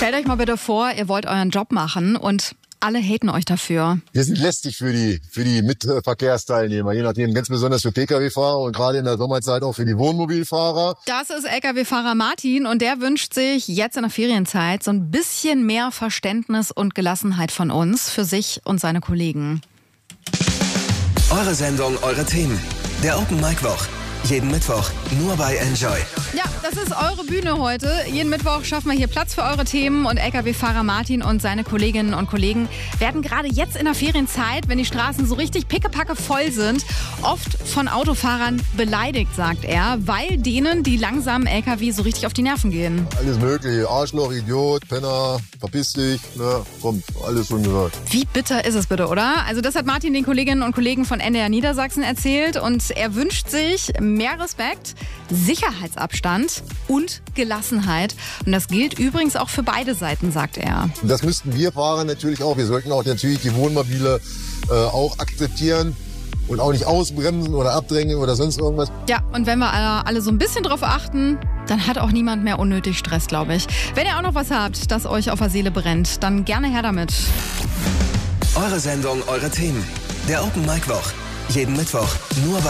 Stellt euch mal bitte vor, ihr wollt euren Job machen und alle haten euch dafür. Wir sind lästig für die Mitverkehrsteilnehmer, je nachdem, ganz besonders für Pkw-Fahrer und gerade in der Sommerzeit auch für die Wohnmobilfahrer. Das ist Lkw-Fahrer Martin und der wünscht sich jetzt in der Ferienzeit so ein bisschen mehr Verständnis und Gelassenheit von uns, für sich und seine Kollegen. Eure Sendung, eure Themen. Der Open Mic Woch. Jeden Mittwoch nur bei Enjoy. Ja, das ist eure Bühne heute. Jeden Mittwoch schaffen wir hier Platz für eure Themen und Lkw-Fahrer Martin und seine Kolleginnen und Kollegen werden gerade jetzt in der Ferienzeit, wenn die Straßen so richtig pickepacke voll sind, oft von Autofahrern beleidigt, sagt er, weil denen die langsamen Lkw so richtig auf die Nerven gehen. Alles mögliche, Arschloch, Idiot, Penner, verpiss dich, ne, kommt, alles schon gehört. Wie bitter ist es bitte, oder? Also das hat Martin den Kolleginnen und Kollegen von NDR Niedersachsen erzählt und er wünscht sich mehr Respekt, Sicherheitsabstand und Gelassenheit. Und das gilt übrigens auch für beide Seiten, sagt er. Und das müssten wir Fahrer natürlich auch. Wir sollten auch natürlich die Wohnmobile auch akzeptieren und auch nicht ausbremsen oder abdrängen oder sonst irgendwas. Ja, und wenn wir alle so ein bisschen drauf achten, dann hat auch niemand mehr unnötig Stress, glaube ich. Wenn ihr auch noch was habt, das euch auf der Seele brennt, dann gerne her damit. Eure Sendung, eure Themen. Der Open Mic Woch. Jeden Mittwoch nur bei